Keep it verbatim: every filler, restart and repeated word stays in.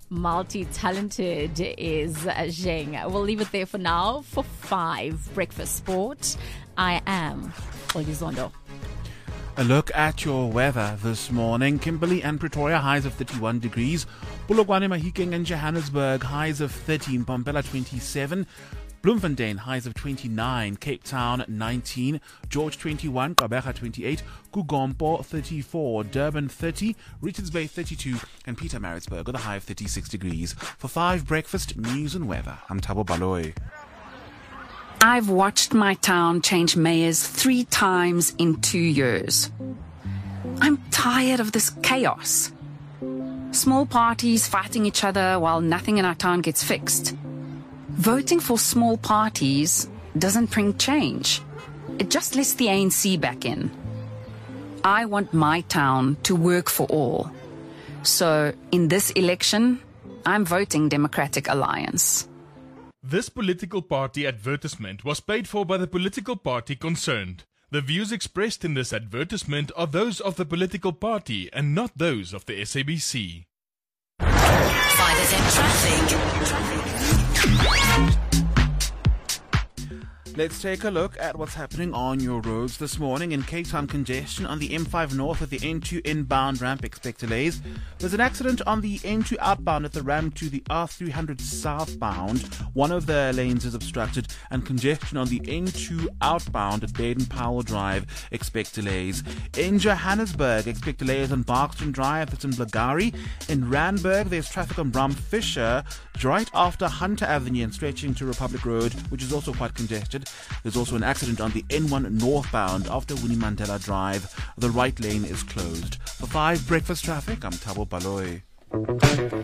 multi-talented is Zheng. We'll leave it there for now. For five, Breakfast Sport, I am Olizondo. A look at your weather this morning. Kimberley and Pretoria, highs of thirty-one degrees. Polokwane, Mahikeng and Johannesburg, highs of thirteen. Mbombela, twenty-seven. Bloemfontein, highs of twenty-nine. Cape Town, nineteen. George, twenty-one. Gqeberha, twenty-eight. Kugompo, thirty-four. Durban, thirty. Richards Bay, thirty-two. And Pietermaritzburg with a high of thirty-six degrees. For five, breakfast, news and weather. I'm Thabo Baloyi. I've watched my town change mayors three times in two years. I'm tired of this chaos. Small parties fighting each other while nothing in our town gets fixed. Voting for small parties doesn't bring change. It just lets the A N C back in. I want my town to work for all. So, in this election, I'm voting Democratic Alliance. This political party advertisement was paid for by the political party concerned. The views expressed in this advertisement are those of the political party and not those of the S A B C. five F M Traffic. Let's take a look at what's happening on your roads this morning. In Cape Town, congestion on the M five North at the N two inbound ramp, expect delays. There's an accident on the N two outbound at the ramp to the R three hundred southbound. One of the lanes is obstructed, and congestion on the N two outbound at Baden-Powell Drive, expect delays. In Johannesburg, expect delays on Barkston Drive, that's in Blagari. In Randburg, there's traffic on Bram Fisher right after Hunter Avenue and stretching to Republic Road, which is also quite congested. There's also an accident on the N one northbound after Winnie Mandela Drive. The right lane is closed. For five breakfast traffic, I'm Thabo Baloyi.